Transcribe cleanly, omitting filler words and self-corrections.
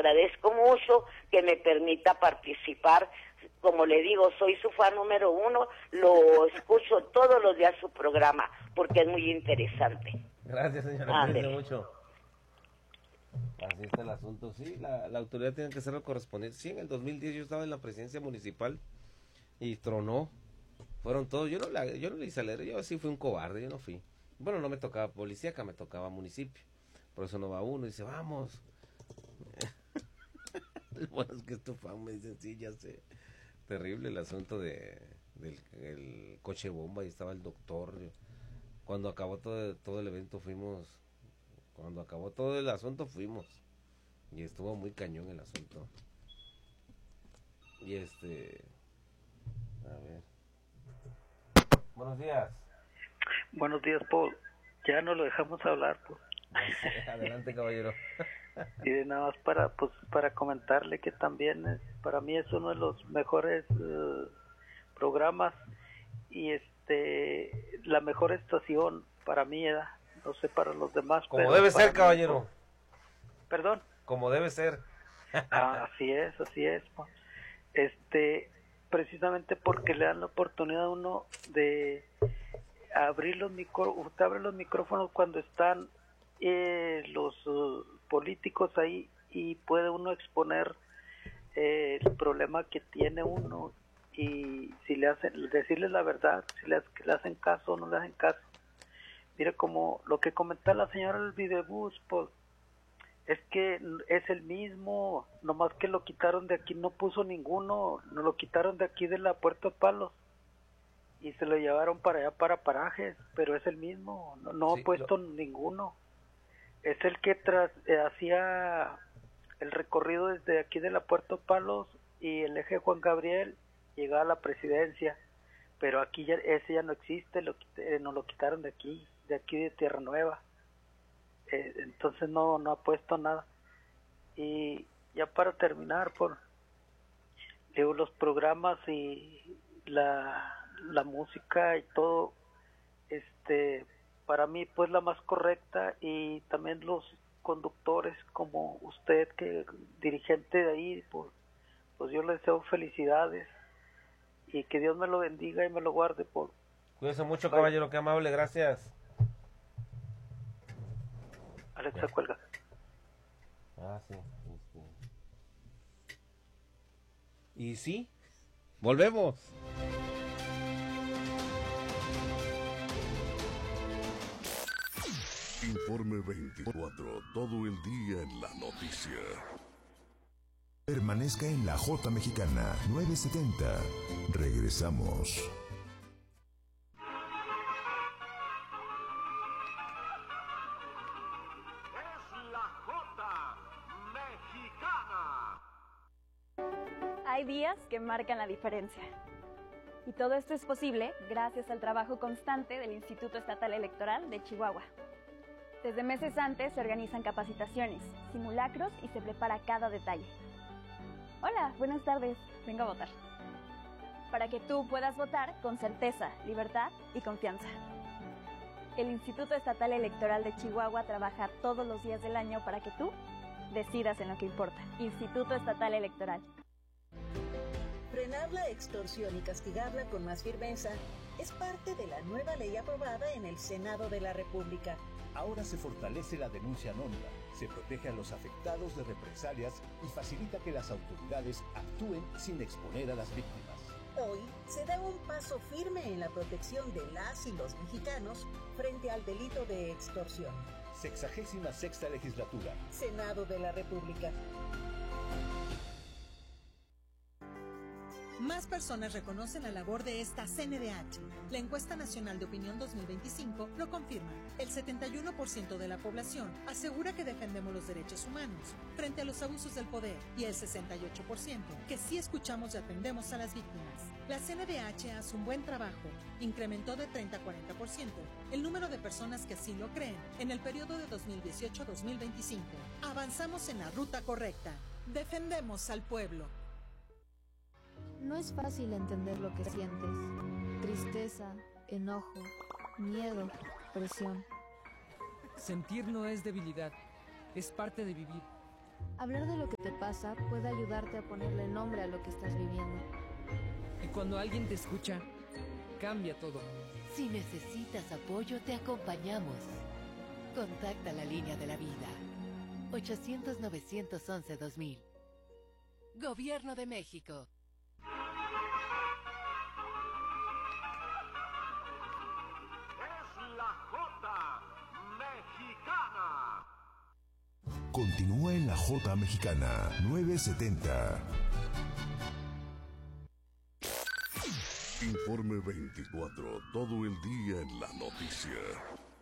agradezco mucho que me permita participar. Como le digo, soy su fan número 1, lo escucho todos los días su programa, porque es muy interesante. Gracias, señora, cuídense mucho. Así está el asunto, sí, la autoridad tiene que ser lo correspondiente. Sí, en el 2010 yo estaba en la presidencia municipal y tronó, fueron todos, yo no le hice leer, yo sí fui un cobarde, yo no fui. Bueno, no me tocaba policíaca, me tocaba municipio, por eso no va uno y dice, vamos. Bueno, es que es tu fan, me dicen, sí, ya sé. Terrible el asunto del coche bomba, y estaba el doctor. Cuando acabó todo el evento fuimos, cuando acabó todo el asunto fuimos, y estuvo muy cañón el asunto. Y a ver. Buenos días. Buenos días, Paul. Ya no lo dejamos hablar, pues. Adelante, caballero. Y nada más para comentarle que también para mí es uno de los mejores programas y la mejor estación para mí, no sé para los demás. Como debe ser, caballero. Mí, ¿perdón? Como debe ser. Así es, pues. Precisamente porque le dan la oportunidad a uno de abrir usted abre los micrófonos cuando están los políticos ahí y puede uno exponer el problema que tiene uno y si decirles la verdad, si le hacen caso o no le hacen caso. Mire, como lo que comentaba la señora del videobús, pues es que es el mismo, nomás que lo quitaron de aquí, no puso ninguno, no lo quitaron de aquí de la Puerto Palos y se lo llevaron para allá para Parajes, pero es el mismo, no sí, ha puesto ninguno. Es el que hacía el recorrido desde aquí de la Puerto Palos y el eje Juan Gabriel llegaba a la presidencia, pero aquí ese ya no existe, nos lo quitaron de aquí de Tierra Nueva. Entonces no ha puesto nada. Y ya para terminar, los programas y la música y todo, para mí pues la más correcta, y también los conductores como usted, que dirigente de ahí, pues yo le deseo felicidades y que Dios me lo bendiga y me lo guarde. Cuídese mucho, caballero, qué amable, gracias. Alexa, cuelga. Sí. Y sí, volvemos. Informe 24, todo el día en la noticia. Permanezca en la J Mexicana 970. Regresamos. Hay días que marcan la diferencia. Y todo esto es posible gracias al trabajo constante del Instituto Estatal Electoral de Chihuahua. Desde meses antes se organizan capacitaciones, simulacros y se prepara cada detalle. Hola, buenas tardes, vengo a votar. Para que tú puedas votar con certeza, libertad y confianza. El Instituto Estatal Electoral de Chihuahua trabaja todos los días del año para que tú decidas en lo que importa. Instituto Estatal Electoral. Frenar la extorsión y castigarla con más firmeza es parte de la nueva ley aprobada en el Senado de la República. Ahora se fortalece la denuncia anónima, se protege a los afectados de represalias y facilita que las autoridades actúen sin exponer a las víctimas. Hoy se da un paso firme en la protección de las y los mexicanos frente al delito de extorsión. 66ª Legislatura. Senado de la República. Más personas reconocen la labor de esta CNDH. La encuesta nacional de opinión 2025 lo confirma. El 71% de la población asegura que defendemos los derechos humanos frente a los abusos del poder y el 68% que sí escuchamos y atendemos a las víctimas. La CNDH hace un buen trabajo. Incrementó de 30 a 40% el número de personas que así lo creen en el periodo de 2018 a 2025. Avanzamos en la ruta correcta. Defendemos al pueblo. No es fácil entender lo que sientes. Tristeza, enojo, miedo, presión. Sentir no es debilidad, es parte de vivir. Hablar de lo que te pasa puede ayudarte a ponerle nombre a lo que estás viviendo. Y cuando alguien te escucha, cambia todo. Si necesitas apoyo, te acompañamos. Contacta la línea de la vida. 800-911-2000. Gobierno de México. Es la Jota Mexicana. Continúa en la Jota Mexicana 970. Informe 24, todo el día en la noticia.